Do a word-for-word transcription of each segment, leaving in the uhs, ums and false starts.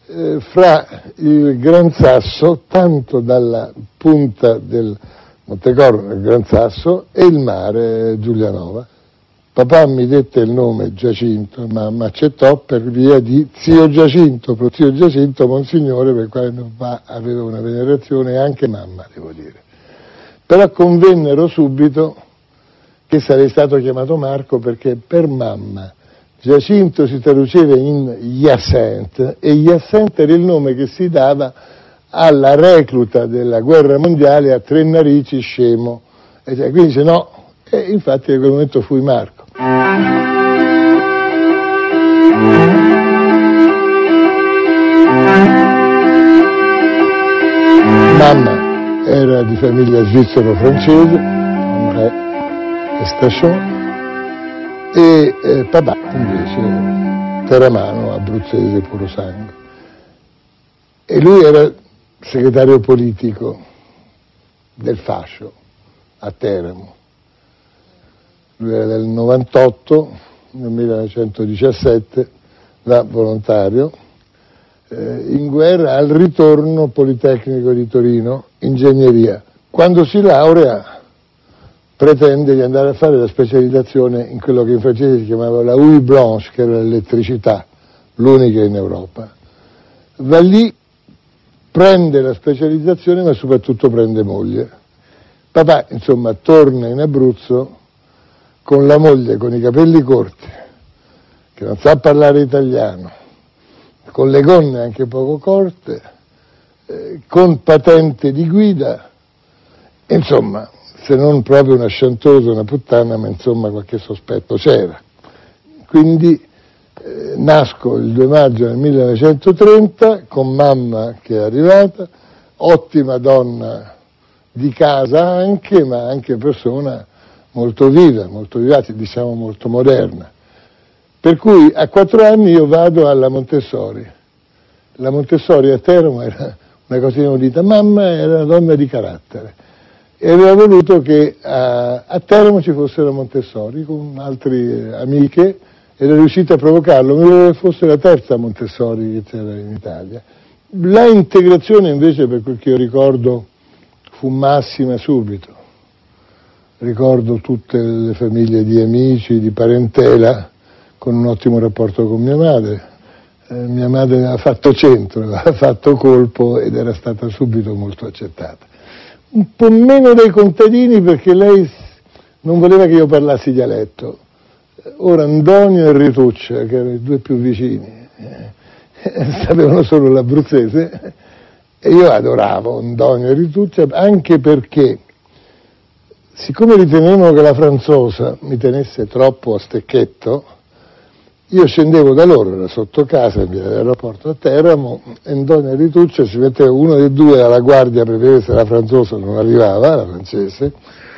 eh, fra il Gran Sasso, tanto dalla punta del Montecorno, il Gran Sasso, e il mare Giulianova. Papà mi dette il nome Giacinto, mamma accettò per via di zio Giacinto, pro zio Giacinto, monsignore, per il quale mio papà aveva una venerazione, e anche mamma, devo dire. Però convennero subito che sarei stato chiamato Marco, perché per mamma Giacinto si traduceva in Hyacinthe, e Hyacinthe era il nome che si dava alla recluta della guerra mondiale a Tre Narici, Scemo. E cioè, quindi dice no, e infatti in quel momento fui Marco. Mamma era di famiglia svizzero-francese, André Estachon, e eh, papà invece teramano, abruzzese puro sangue. E lui era segretario politico del Fascio a Teramo. Lui era del novantotto, nel millenovecentodiciassette, da volontario, eh, in guerra al ritorno Politecnico di Torino, ingegneria. Quando si laurea pretende di andare a fare la specializzazione in quello che in francese si chiamava la Huile Blanche, che era l'elettricità, l'unica in Europa. Va lì, prende la specializzazione, ma soprattutto prende moglie. Papà, insomma, torna in Abruzzo con la moglie con i capelli corti, che non sa parlare italiano, con le gonne anche poco corte, eh, con patente di guida, insomma, se non proprio una sciantosa, una puttana, ma insomma qualche sospetto c'era. Quindi eh, nasco il due maggio del millenovecentotrenta con mamma che è arrivata, ottima donna di casa anche, ma anche persona molto viva, molto vivace, diciamo molto moderna. Per cui a quattro anni io vado alla Montessori. La Montessori a Teramo era una cosa inaudita, mamma era una donna di carattere e aveva voluto che a, a Teramo ci fosse la Montessori con altre amiche, ed è riuscita a provocarlo, mi voleva che fosse la terza Montessori che c'era in Italia. La integrazione invece, per quel che io ricordo, fu massima subito. Ricordo tutte le famiglie di amici, di parentela, con un ottimo rapporto con mia madre. Eh, mia madre aveva fatto centro, aveva fatto colpo ed era stata subito molto accettata. Un po' meno dai contadini, perché lei non voleva che io parlassi dialetto. Ora Antonio e Rituccia, che erano i due più vicini, eh, sapevano solo l'abruzzese, e io adoravo Antonio e Rituccia, anche perché siccome ritenevano che la franzosa mi tenesse troppo a stecchetto, io scendevo da loro, era sotto casa, in via dell'aeroporto a Teramo, e Antonio e Rituccia si metteva uno dei due alla guardia per vedere se la franzosa non arrivava, la francese,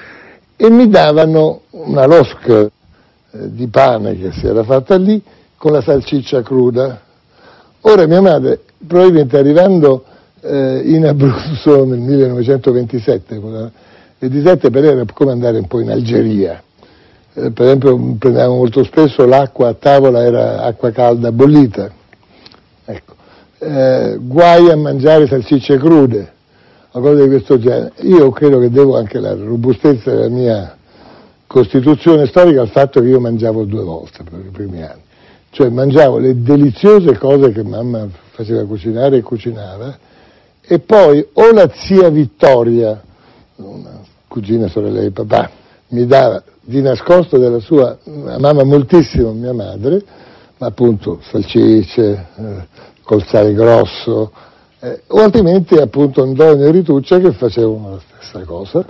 e mi davano una losca eh, di pane che si era fatta lì con la salsiccia cruda. Ora mia madre, probabilmente arrivando eh, in Abruzzo nel millenovecentoventisette, ventisette per era come andare un po' in Algeria. Eh, per esempio prendevamo molto spesso l'acqua a tavola, era acqua calda bollita. Ecco. Eh, guai a mangiare salsicce crude, o cose di questo genere. Io credo che devo anche la robustezza della mia costituzione storica al fatto che io mangiavo due volte per i primi anni. Cioè mangiavo le deliziose cose che mamma faceva cucinare e cucinava, e poi o la zia Vittoria, una cugina sorella di papà, mi dava di nascosto della sua, amava moltissimo mia madre, ma appunto salsicce, eh, col sale grosso, eh, o altrimenti appunto Antonio e Rituccia che facevano la stessa cosa.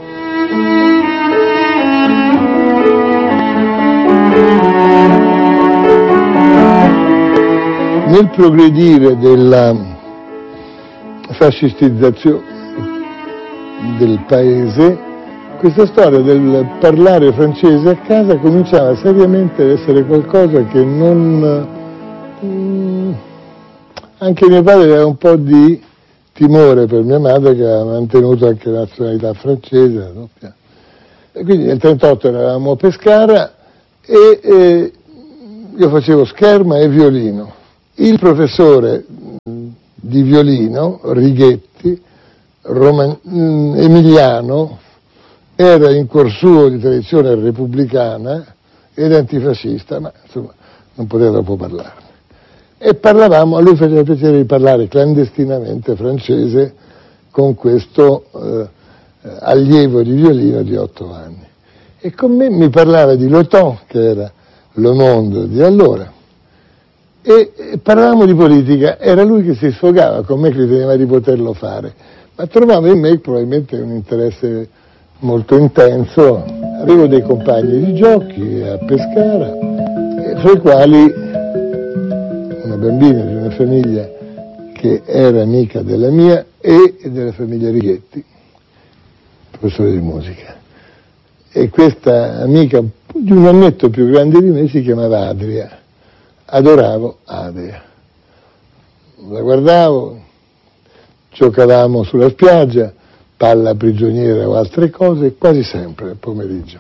Nel progredire della fascistizzazione del paese, questa storia del parlare francese a casa cominciava seriamente ad essere qualcosa che non... Mm, anche mio padre aveva un po' di timore per mia madre, che aveva mantenuto anche la nazionalità francese, la doppia. E quindi nel trentotto eravamo a Pescara e, e io facevo scherma e violino. Il professore di violino, Righetti, Roman, emiliano, era in cuor suo di tradizione repubblicana ed antifascista, ma insomma non poteva troppo parlarne. E parlavamo, a lui faceva piacere di parlare clandestinamente francese con questo eh, allievo di violino di otto anni. E con me mi parlava di Loton, che era Le Monde di allora, e, e parlavamo di politica. Era lui che si sfogava con me, che riteneva di poterlo fare, ma trovava in me probabilmente un interesse molto intenso. Avevo dei compagni di giochi a Pescara, fra i quali una bambina di una famiglia che era amica della mia e della famiglia Righetti, professore di musica. E questa amica di un annetto più grande di me si chiamava Adria. Adoravo Adria. La guardavo, giocavamo sulla spiaggia, palla prigioniera o altre cose, quasi sempre al pomeriggio.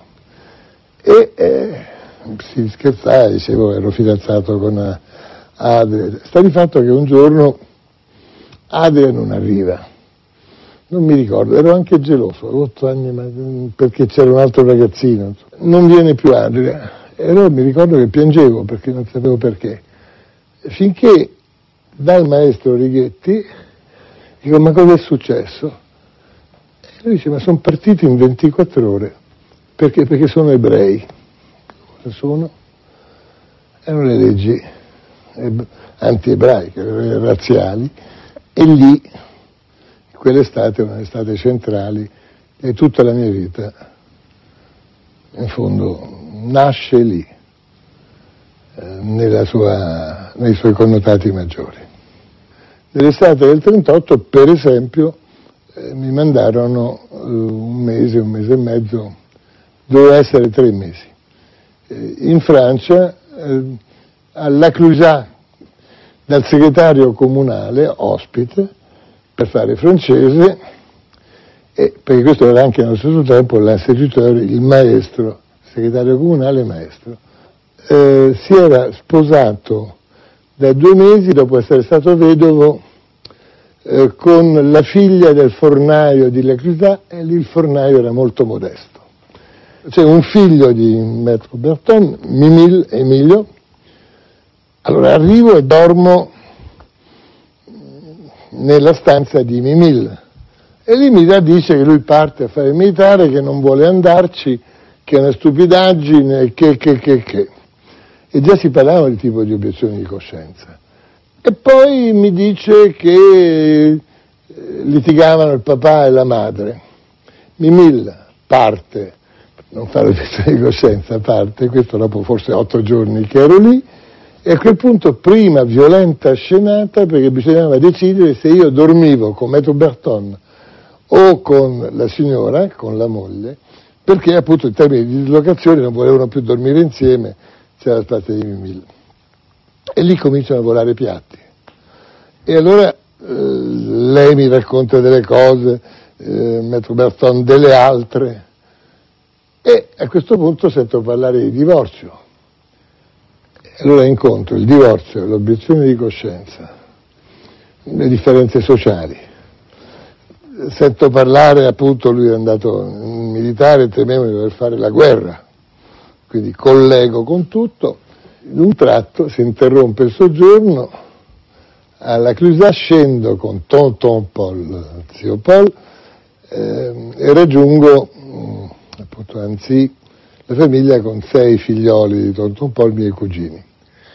E eh, si scherzava, dicevo, ero fidanzato con Adria. Sta di fatto che un giorno Adria non arriva. Non mi ricordo, ero anche geloso, avevo otto anni, ma perché c'era un altro ragazzino. Non viene più Adria. E allora mi ricordo che piangevo perché non sapevo perché. Finché dal maestro Righetti dico: ma cosa è successo? E lui dice: ma sono partiti in ventiquattro ore. Perché? Perché sono ebrei. Cosa sono? Erano le leggi anti-ebraiche, razziali, e lì, quell'estate, una estate centrali, e tutta la mia vita, in fondo, nasce lì, eh, nella sua, nei suoi connotati maggiori. Nell'estate del trentotto, per esempio, eh, mi mandarono eh, un mese, un mese e mezzo, doveva essere tre mesi, eh, in Francia, eh, alla Clusaz, dal segretario comunale, ospite, per fare francese, e perché questo era anche nello stesso tempo l'institutore, il maestro, segretario comunale maestro. Eh, si era sposato da due mesi dopo essere stato vedovo eh, con la figlia del fornaio di La Clusaz, e lì il fornaio era molto modesto. C'è un figlio di Maître Berton, Mimile, Emilio. Allora arrivo e dormo nella stanza di Mimile, e lì mi dice che lui parte a fare il militare, che non vuole andarci, che è una stupidaggine, che, che, che, che. E già si parlava di tipo di obiezioni di coscienza. E poi mi dice che litigavano il papà e la madre. Mimile parte, non fare obiezioni di coscienza, parte, questo dopo forse otto giorni che ero lì, e a quel punto prima violenta scenata, perché bisognava decidere se io dormivo con Maître Berton o con la signora, con la moglie, perché appunto in termini di dislocazione non volevano più dormire insieme, c'era la parte di Mimile. E lì cominciano a volare piatti. E allora eh, lei mi racconta delle cose, eh, Maître Berton delle altre, e a questo punto sento parlare di divorzio. Allora incontro il divorzio, l'obiezione di coscienza, le differenze sociali. Sento parlare, appunto, lui è andato in militare, temeva di dover fare la guerra, quindi collego con tutto. In un tratto si interrompe il soggiorno, alla Clusaz scendo con Tonton Paul, zio Paul, eh, e raggiungo, appunto, Annecy, la famiglia con sei figlioli di Tonton Paul, miei cugini.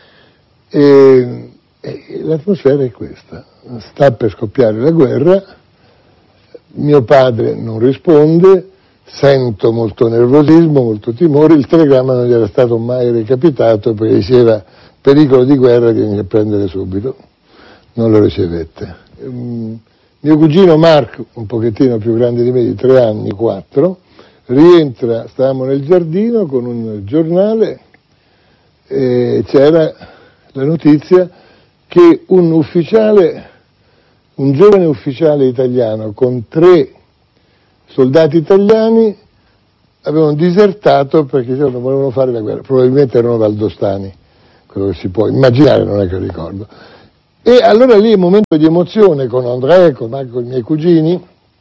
E, e l'atmosfera è questa: sta per scoppiare la guerra, mio padre non risponde, sento molto nervosismo, molto timore, il telegramma non gli era stato mai recapitato perché diceva pericolo di guerra, che viene a prendere subito, non lo ricevette. Um, mio cugino Marc, un pochettino più grande di me, di tre anni, quattro, rientra, stavamo nel giardino con un giornale e c'era la notizia che un ufficiale, un giovane ufficiale italiano con tre soldati italiani avevano disertato perché non volevano fare la guerra, probabilmente erano valdostani, quello che si può immaginare, non è che ricordo, E allora lì è un momento di emozione con André, con, anche con i miei cugini,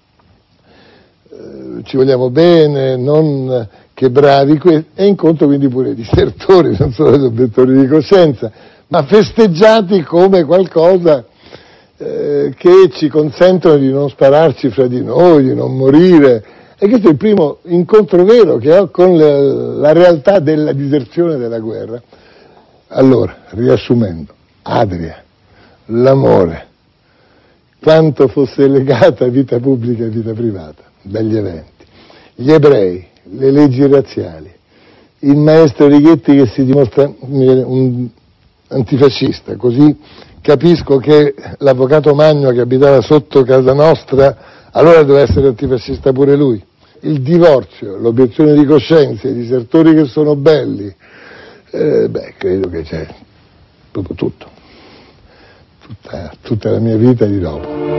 eh, ci vogliamo bene, non che bravi, e incontro quindi pure i disertori, non solo gli obiettori di coscienza, ma festeggiati come qualcosa eh, che ci consentono di non spararci fra di noi, di non morire. E questo è il primo incontro vero che ho con la, la realtà della diserzione della guerra. Allora, riassumendo, Adria, l'amore, quanto fosse legata a vita pubblica e vita privata, dagli eventi, gli ebrei, le leggi razziali, il maestro Righetti che si dimostra un antifascista, così capisco che l'avvocato Magno che abitava sotto casa nostra allora doveva essere antifascista pure lui. Il divorzio, l'obiezione di coscienza, i disertori che sono belli, eh, beh, credo che c'è proprio tutto, tutta, tutta la mia vita di dopo.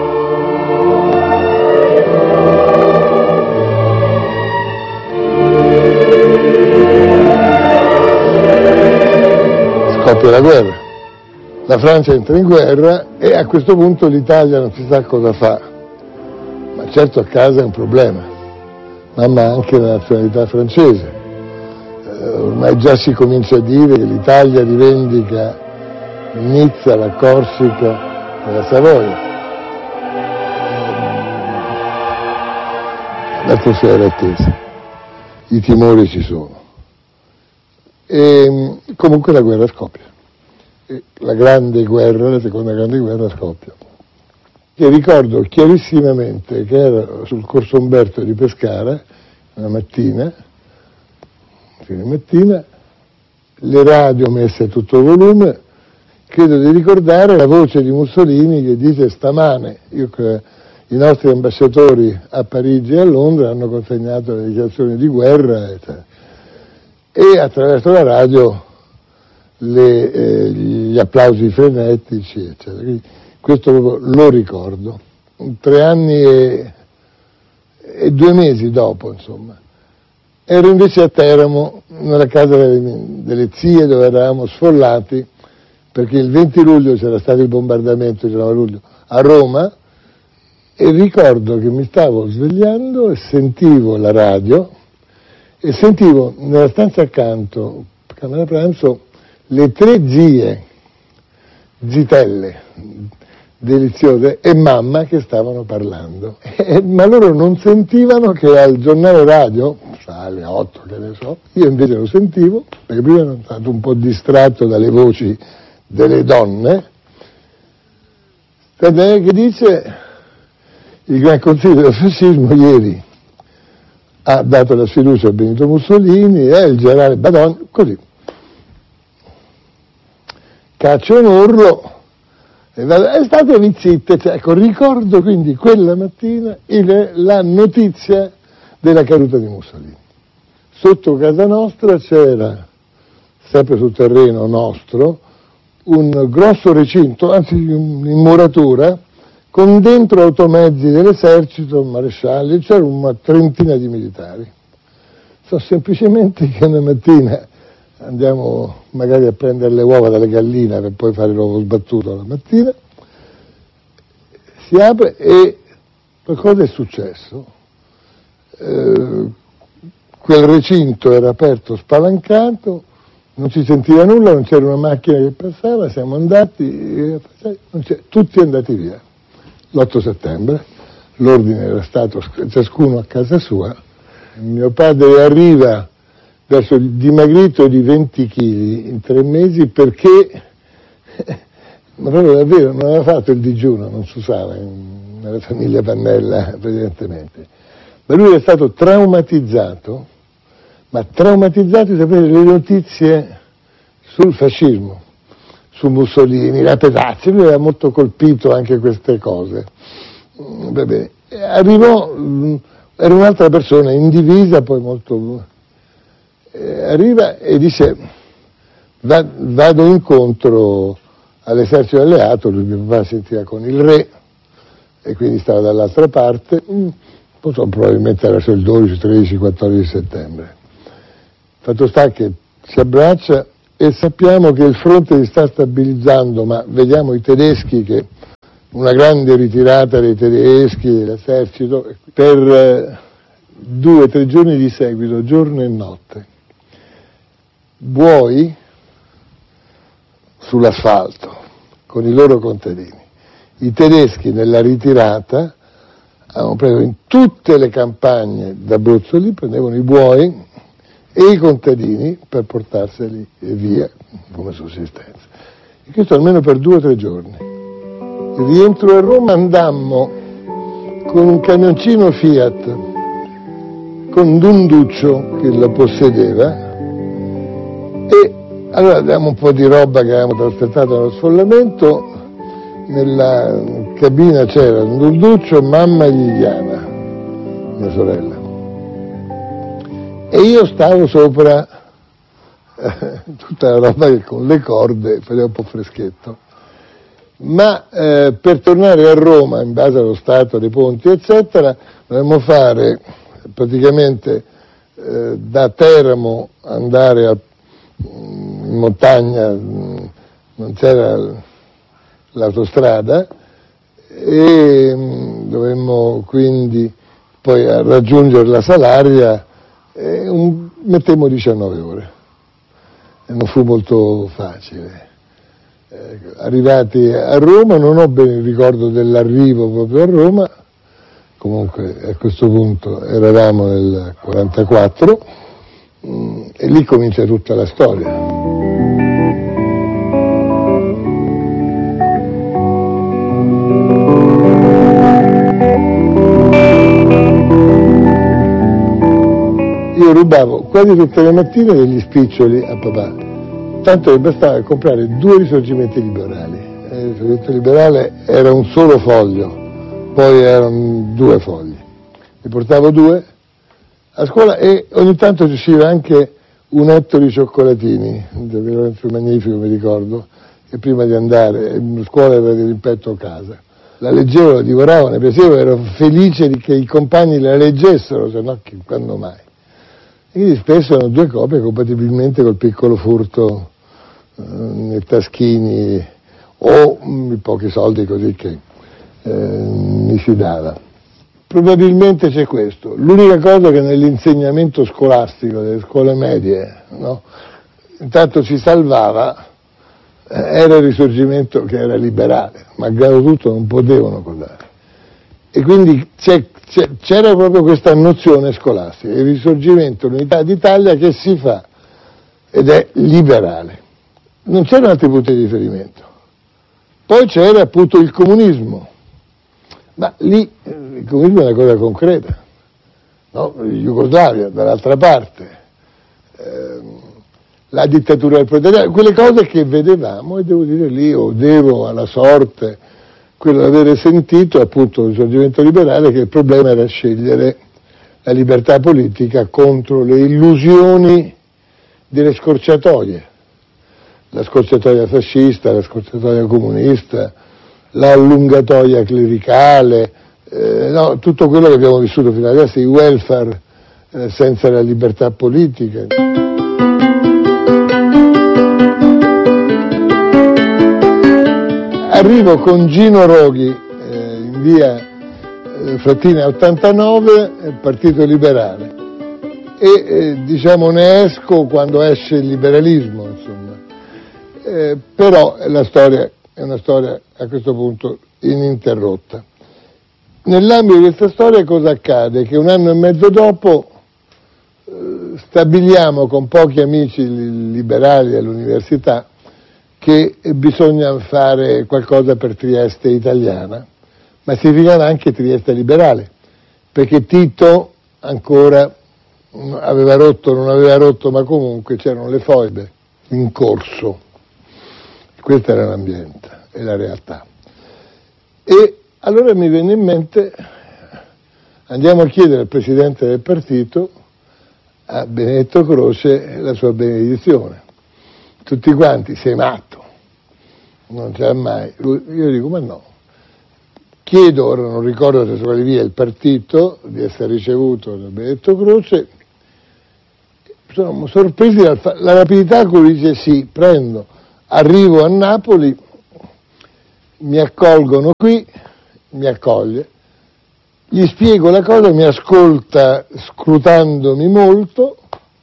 Scoppia la guerra, la Francia entra in guerra e a questo punto l'Italia non si sa cosa fa, ma certo a casa è un problema, mamma ha anche la nazionalità francese, eh, ormai già si comincia a dire che l'Italia rivendica Nizza, la Corsica e la Savoia, l'atmosfera è attesa, i timori ci sono. E comunque la guerra scoppia, e la grande guerra, la seconda grande guerra scoppia. E ricordo chiarissimamente che era sul corso Umberto di Pescara, una mattina, fine mattina, le radio messe a tutto volume, credo di ricordare la voce di Mussolini che dice stamane, io, i nostri ambasciatori a Parigi e a Londra hanno consegnato le dichiarazioni di guerra, eccetera. E attraverso la radio le, eh, gli applausi frenetici, eccetera. Quindi questo lo ricordo. Tre anni e, e due mesi dopo, insomma. Ero invece a Teramo, nella casa delle, delle zie, dove eravamo sfollati, perché il venti luglio c'era stato il bombardamento, il nove luglio, a Roma, e ricordo che mi stavo svegliando e sentivo la radio, e sentivo nella stanza accanto, camera pranzo, le tre zie, zitelle, deliziose, e mamma che stavano parlando. E, ma loro non sentivano che al giornale radio, alle otto che ne so, io invece lo sentivo, perché prima ero stato un po' distratto dalle voci delle donne, tant'è che dice il Gran Consiglio del Fascismo ieri ha dato la sfiducia a Benito Mussolini e il generale Badon, così. Caccia un urlo, e statevi zitte, cioè, ecco, ricordo quindi quella mattina il, la notizia della caduta di Mussolini. Sotto casa nostra c'era, sempre sul terreno nostro, un grosso recinto, anzi in muratura, con dentro automezzi dell'esercito, marescialli, c'era una trentina di militari. So semplicemente che una mattina andiamo magari a prendere le uova dalle galline per poi fare l'uovo sbattuto la mattina, si apre e qualcosa è successo. Eh, quel recinto era aperto, spalancato, non si sentiva nulla, non c'era una macchina che passava, siamo andati, non c'è, tutti andati via. L'otto settembre, l'ordine era stato ciascuno a casa sua, mio padre arriva verso il dimagrito di venti chili in tre mesi perché, ma proprio davvero, non aveva fatto il digiuno, non si usava in, nella famiglia Pannella precedentemente, ma lui è stato traumatizzato, ma traumatizzato di sapere le notizie sul fascismo, su Mussolini, la Petaccia, lui era molto colpito anche queste cose. Va bene. Arrivò, era un'altra persona, in divisa, poi molto... Eh, arriva e dice, va, vado incontro all'esercito alleato, lui mio papà sentiva con il re, e quindi stava dall'altra parte, poi probabilmente verso il dodici, tredici, quattordici settembre. Fatto sta che si abbraccia, e sappiamo che il fronte si sta stabilizzando, ma vediamo i tedeschi che una grande ritirata dei tedeschi, dell'esercito, per eh, due o tre giorni di seguito, giorno e notte. Buoi sull'asfalto, con i loro contadini. I tedeschi nella ritirata hanno preso in tutte le campagne d'Abruzzo, lì prendevano i buoi e i contadini per portarseli via come sussistenza. E questo almeno per due o tre giorni. Il rientro a Roma andammo con un camioncino Fiat, con Dunduccio che lo possedeva, e allora diamo un po' di roba che avevamo trasportato nello sfollamento. Nella cabina c'era Dunduccio, mamma e Liliana, mia sorella, e io stavo sopra eh, tutta la roba che con le corde faceva un po' freschetto, ma eh, per tornare a Roma, in base allo stato dei ponti eccetera, dovevamo fare praticamente eh, da Teramo andare a, in montagna, non c'era l'autostrada, e mh, dovemmo quindi poi raggiungere la Salaria, e un, mettemmo diciannove ore, e non fu molto facile. Eh, arrivati a Roma, non ho bene il ricordo dell'arrivo proprio a Roma, comunque a questo punto eravamo nel quarantaquattro, mh, e lì comincia tutta la storia. Io rubavo quasi tutte le mattine degli spiccioli a papà, tanto che bastava comprare due risorgimenti liberali. Il risorgimento liberale era un solo foglio, poi erano due fogli. Ne portavo due a scuola e ogni tanto ci usciva anche un etto di cioccolatini, di Lorenzo Magnifico mi ricordo, che prima di andare in scuola aveva il rimpetto a casa. La leggevo, la divoravo, ne piaceva, ero felice di che i compagni la leggessero, se no quando mai. E quindi spesso erano due copie compatibilmente col piccolo furto eh, nei taschini o mh, i pochi soldi così che eh, mi si dava. Probabilmente c'è questo. L'unica cosa che nell'insegnamento scolastico delle scuole medie, no, intanto ci salvava eh, era il risorgimento che era liberale, malgrado tutto non potevano cosare. E quindi c'è c'era proprio questa nozione scolastica, il risorgimento, l'unità d'Italia che si fa ed è liberale. Non c'erano altri punti di riferimento. Poi c'era appunto il comunismo, ma lì il comunismo è una cosa concreta, no? Jugoslavia dall'altra parte, eh, la dittatura del proletariato, quelle cose che vedevamo, e devo dire lì o devo alla sorte quello di avere sentito appunto il risorgimento liberale, che il problema era scegliere la libertà politica contro le illusioni delle scorciatoie, la scorciatoia fascista, la scorciatoia comunista, la allungatoia clericale, eh, no, tutto quello che abbiamo vissuto fino adesso, il welfare eh, senza la libertà politica. Arrivo con Gino Roghi eh, in via eh, Frattina ottantanove, eh, Partito Liberale, e eh, diciamo ne esco quando esce il liberalismo, insomma. Eh, però la storia è una storia a questo punto ininterrotta. Nell'ambito di questa storia cosa accade? Che un anno e mezzo dopo eh, stabiliamo con pochi amici liberali all'università che bisogna fare qualcosa per Trieste italiana, ma significava anche Trieste liberale, perché Tito ancora aveva rotto, non aveva rotto, ma comunque c'erano le foibe in corso. Questo era l'ambiente e la realtà. E allora mi venne in mente, andiamo a chiedere al presidente del partito, a Benedetto Croce, la sua benedizione. Tutti quanti, sei matto, non c'è mai. Io dico, ma no. Chiedo, ora non ricordo se sulla via il partito, di essere ricevuto da Benedetto Croce, sono sorpresi dalla rapidità con cui dice sì, prendo, arrivo a Napoli, mi accolgono qui, mi accoglie, gli spiego la cosa, mi ascolta scrutandomi molto,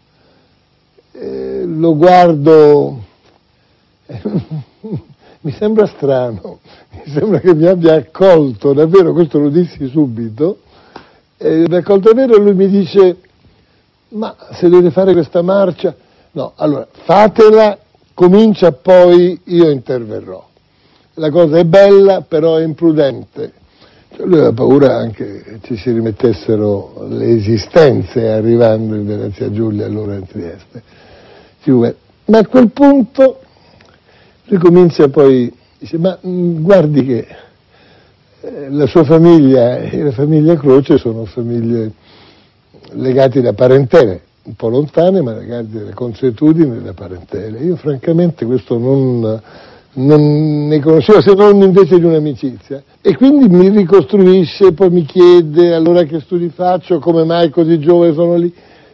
eh, lo guardo, eh, mi sembra strano, mi sembra che mi abbia accolto davvero, questo lo dissi subito, eh, mi ha accolto davvero e lui mi dice, ma se dovete fare questa marcia, no, allora fatela, comincia poi, io interverrò. La cosa è bella, però è imprudente. Cioè, lui aveva paura anche che ci si rimettessero le esistenze arrivando in Venezia Giulia, allora in Trieste. Ma a quel punto lui comincia poi, dice, ma mh, guardi che eh, la sua famiglia e la famiglia Croce sono famiglie legate da parentele, un po' lontane, ma legate dalle consuetudini da parentele. Io francamente questo non... non ne conoscevo, se non invece di un'amicizia, e quindi mi ricostruisce, poi mi chiede allora che studi faccio, come mai così giovane sono lì,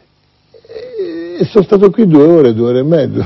e sono stato qui due ore, due ore e mezzo.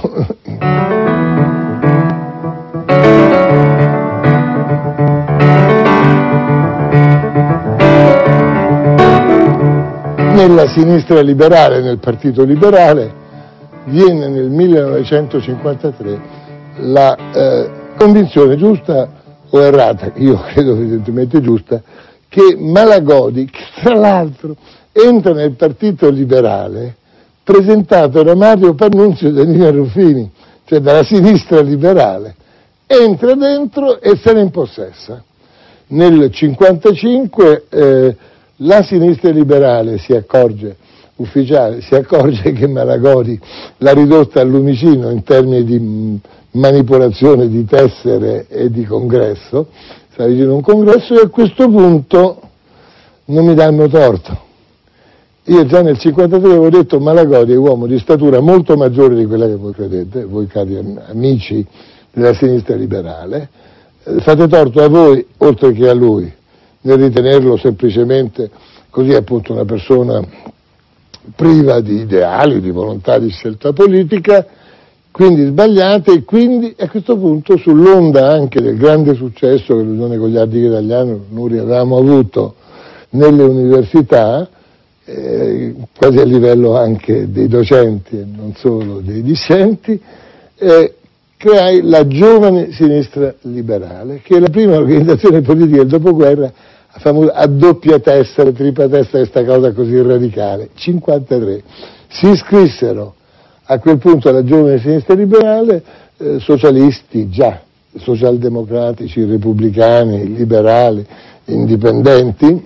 Nella sinistra liberale, nel Partito Liberale, viene nel millenovecentocinquantatré la eh, convinzione, giusta o errata, io credo evidentemente giusta, che Malagodi, che tra l'altro entra nel Partito Liberale presentato da Mario Pannunzio e da Nina Ruffini, cioè dalla sinistra liberale, entra dentro e se ne impossessa. Nel cinquantacinque eh, la sinistra liberale si accorge, ufficiale, si accorge che Malagodi l'ha ridotta al lumicino in termini di manipolazione di tessere e di congresso, sta vicino a un congresso, e a questo punto non mi danno torto. Io già nel cinquantatré avevo detto Malagodi è uomo di statura molto maggiore di quella che voi credete, voi cari amici della sinistra liberale, eh, fate torto a voi oltre che a lui nel ritenerlo semplicemente così, appunto, una persona priva di ideali, di volontà di scelta politica, quindi sbagliate, e quindi a questo punto, sull'onda anche del grande successo che l'Unione Goliardica Italiana noi avevamo avuto nelle università, eh, quasi a livello anche dei docenti e non solo dei discenti, eh, creai la Giovane Sinistra Liberale, che è la prima organizzazione politica del dopoguerra famosa a doppia tessera, tripla tessera, questa cosa così radicale. cinquantatré si iscrissero a quel punto alla Giovane Sinistra Liberale eh, socialisti già, socialdemocratici, repubblicani, liberali, indipendenti,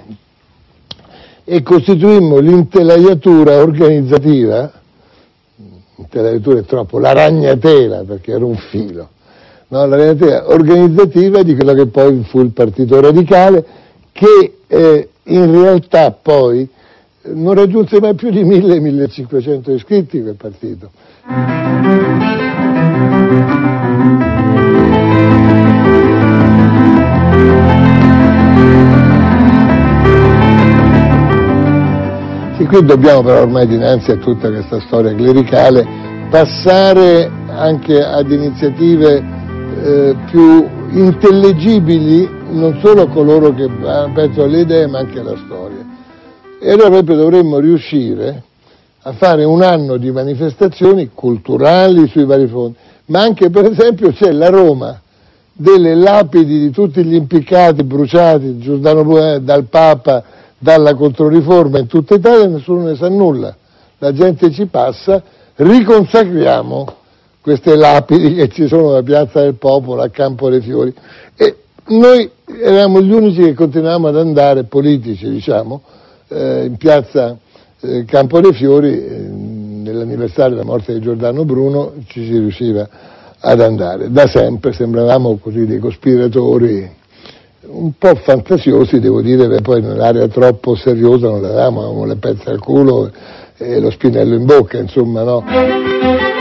e costituimmo l'intelaiatura organizzativa, l'intelaiatura è troppo, la ragnatela, perché era un filo, no? La ragnatela organizzativa di quello che poi fu il Partito Radicale, che eh, in realtà poi non raggiunse mai più di mille millecinquecento iscritti quel partito. Sì, qui dobbiamo però ormai, dinanzi a tutta questa storia clericale, passare anche ad iniziative eh, più intellegibili non solo a coloro che pensano alle idee ma anche alla storia. E allora proprio dovremmo riuscire a fare un anno di manifestazioni culturali sui vari fronti, ma anche, per esempio, c'è la Roma delle lapidi di tutti gli impiccati, bruciati, Giordano Bruno, dal Papa, dalla Controriforma in tutta Italia, nessuno ne sa nulla, la gente ci passa, riconsacriamo queste lapidi che ci sono da Piazza del Popolo a Campo dei Fiori, e noi eravamo gli unici che continuavamo ad andare, politici diciamo, eh, in piazza eh, Campo dei Fiori, eh, nell'anniversario della morte di Giordano Bruno ci si riusciva ad andare. Da sempre sembravamo così dei cospiratori un po' fantasiosi, devo dire, che poi nell'area troppo seriosa non le avevamo, avevamo le pezze al culo e lo spinello in bocca, insomma, no?